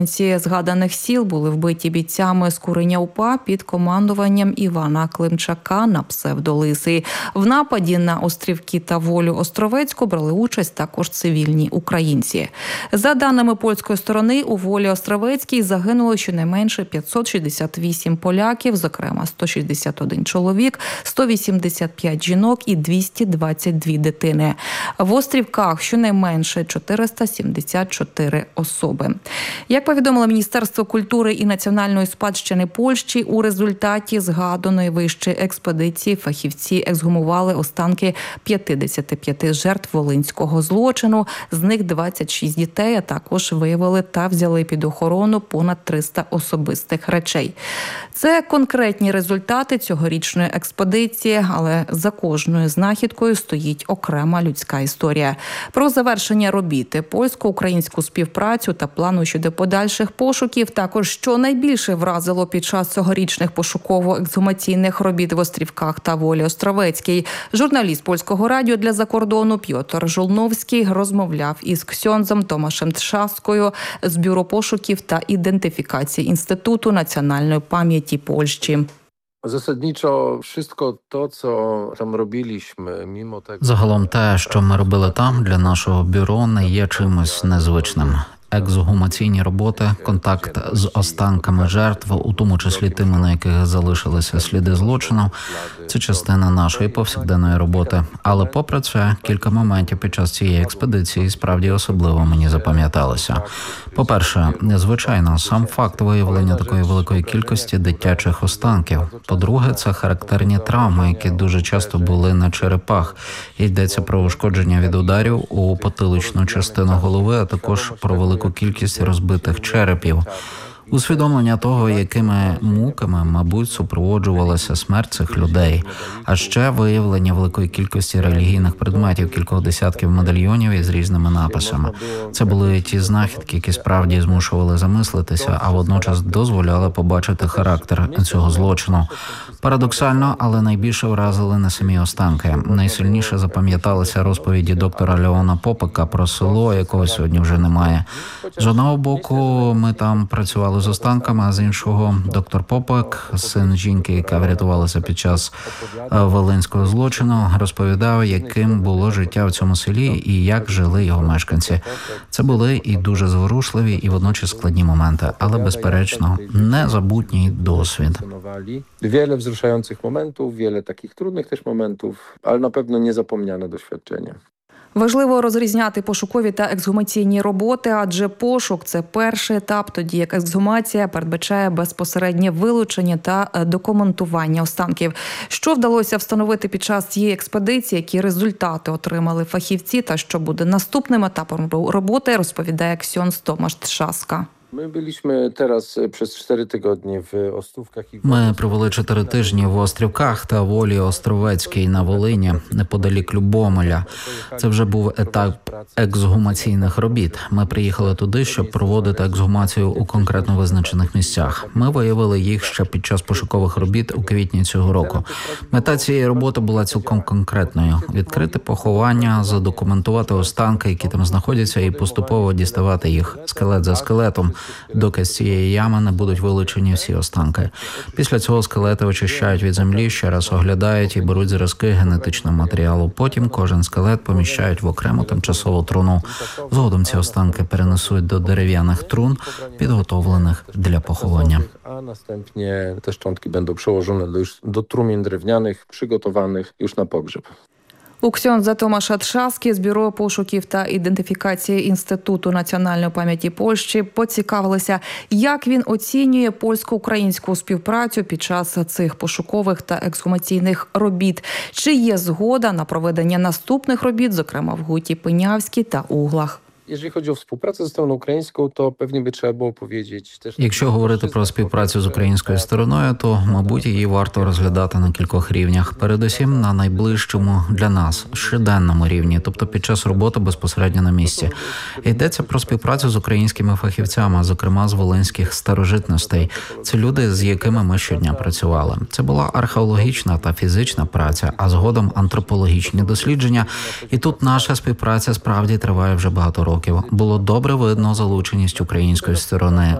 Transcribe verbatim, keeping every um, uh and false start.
Ці згаданих сіл були вбиті бійцями з курення УПА під командуванням Івана Климчака на псевдолисий. В нападі на Острівки та Волю Островецьку брали участь також цивільні українці. За даними польської сторони, у Волі Островецькій загинуло щонайменше п'ятсот шістдесят вісім поляків, зокрема сто шістдесят один чоловік, сто вісімдесят п'ять жінок і двісті двадцять дві дитини. В Острівках щонайменше чотириста сімдесят чотири особи. Як повідомило Міністерство культури і національної спадщини Польщі, у результаті згаданої вище експедиції фахівці ексгумували останки п'ятдесят п'ять жертв волинського злочину, з них двадцять шість дітей, а також виявили та взяли під охорону понад триста особистих речей. Це конкретні результати цьогорічної експедиції, але за кожною знахідкою стоїть окрема людська історія. Про завершення робіт, польсько-українську співпрацю та плану щодо подальших пошуків, також що найбільше вразило під час цьогорічних пошуково-ексгумаційних робіт в Острівках та Волі Островецькій. Журналіст Польського радіо для закордону Пьотр Жолновський розмовляв із ксьондзом Томашем Трzaskою з Бюро пошуків та ідентифікації Інституту національної пам'яті Польщі. Zasadniczo wszystko to, co tam robiliśmy, mimo tego... Загалом те, що ми робили там для нашого бюро, не є чимось незвичним. Ексгумаційні роботи, контакт з останками жертв, у тому числі тими, на яких залишилися сліди злочину, це частина нашої повсякденної роботи. Але попри це, кілька моментів під час цієї експедиції справді особливо мені запам'яталися. По-перше, звичайно, сам факт виявлення такої великої кількості дитячих останків. По-друге, це характерні травми, які дуже часто були на черепах. Йдеться про ушкодження від ударів у потиличну частину голови, а також про велику кількість розбитих черепів. Усвідомлення того, якими муками, мабуть, супроводжувалася смерть цих людей. А ще виявлення великої кількості релігійних предметів, кількох десятків медальйонів із різними написами. Це були ті знахідки, які справді змушували замислитися, а водночас дозволяли побачити характер цього злочину. Парадоксально, але найбільше вразили не самі останки. Найсильніше запам'яталися розповіді доктора Леона Попека про село, якого сьогодні вже немає. З одного боку, ми там працювали з останками, а з іншого доктор Попек, син жінки, яка врятувалася під час волинського злочину, розповідав, яким було життя в цьому селі і як жили його мешканці. Це були і дуже зворушливі, і водночас складні моменти, але, безперечно, незабутній досвід. Wiele wzruszających momentów, wiele takich trudnych też momentów, ale na pewno niezapomniane doświadczenie. Важливо розрізняти пошукові та ексгумаційні роботи, адже пошук – це перший етап, тоді як ексгумація передбачає безпосереднє вилучення та документування останків. Що вдалося встановити під час цієї експедиції, які результати отримали фахівці та що буде наступним етапом роботи, розповідає ксьондз Томаш Трzaska. Ми byliśmy teraz przez cztery tygodnie w Ostrówkach i Ми провели чотири тижні в Острівках та Волі Островецькій на Волині, неподалік Любомля. Це вже був етап ексгумаційних робіт. Ми приїхали туди, щоб проводити ексгумацію у конкретно визначених місцях. Ми виявили їх ще під час пошукових робіт у квітні цього року. Мета цієї роботи була цілком конкретною – відкрити поховання, задокументувати останки, які там знаходяться, і поступово діставати їх скелет за скелетом, доки з цієї ями не будуть вилучені всі останки. Після цього скелети очищають від землі, ще раз оглядають і беруть зразки генетичного матеріалу. Потім кожен скелет поміщають в окрему тимчасову труну. Згодом ці останки перенесуть до дерев'яних трун, підготовлених для поховання. A następnie te szczątki będą przełożone do, już do trumien drewnianych, przygotowanych już na pogrzeb. У ксьондза Томаша Трzaski з Бюро пошуків та ідентифікації Інституту національної пам'яті Польщі поцікавилися, як він оцінює польсько-українську співпрацю під час цих пошукових та ексгумаційних робіт. Чи є згода на проведення наступних робіт, зокрема в Гуті Пинявській та Углах? Jeżeli chodzi o współpracę ze stroną ukraińską, to pewnie by trzeba było powiedzieć też... Якщо говорити про співпрацю з українською стороною, то, мабуть, її варто розглядати на кількох рівнях. Передусім, на найближчому для нас, щоденному рівні, тобто під час роботи безпосередньо на місці. Йдеться про співпрацю з українськими фахівцями, зокрема з волинських старожитностей. Це люди, з якими ми щодня працювали. Це була археологічна та фізична праця, а згодом антропологічні дослідження. І тут наша співпраця справді триває вже багато років. років. Було добре видно залученість української сторони.